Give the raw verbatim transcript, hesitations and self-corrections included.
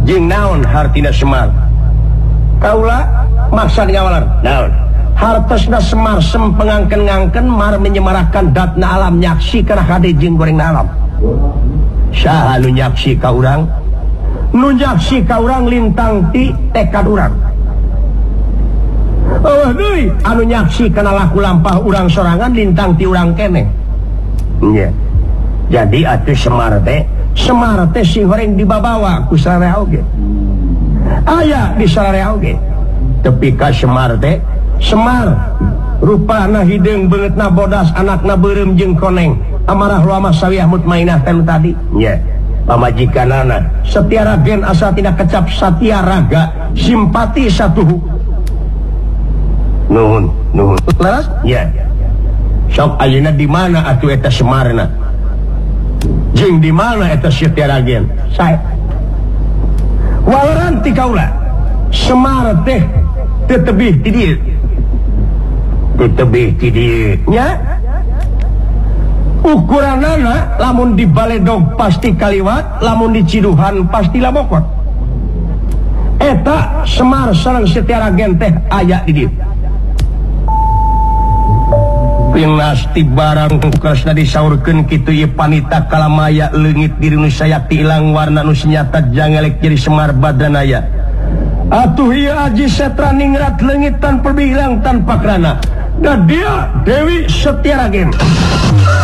jeung naon hartina Semar kaula maksa ngawalan naon hartosna Semar sempengangken-ngangken mar menyemarakan datna alam nyaksi kana hade jeung goreng alam saha nu nyaksi ka urang nu nyaksi ka urang lintang ti tekad urang oh deui anu nyaksi kana laku lampah urang sorangan lintang ti urang keneh nya jadi atuh Semar teh Semar teh si horeng dibabawa ku sararea oge aya di sararea oge tepi ka Semar teh Semar rupana hideung beungeutna bodas anakna beureum jeung koneng amarah luamah sawiah mutmainah teh tadi nya pamajikanana Setia Ragen asa tina kecap Satya Raga simpati satuhu nuhun nuhun laras nya sok ayeuna di mana atuh eta Semarna jeung di mana eta Setia Ragen sae walaran ti kaula Semar teh teu tebih ti dieu teu tebih ti dieu nya ukuranana lamun di Baledog pasti kaliwat lamun di Ciduhan pasti labokot eta Semar sareng Setia Ragen teh aya di dieu pinasti barang kersna disaurkeun kitu ieu panita kalamaya leungit diri nu sayakti ilang warna nu senyata jangelek jadi Semar Badranaya atuh ieu aji setra ningrat leungit tanpa bilang tanpa krana da dia Dewi Setia Ragen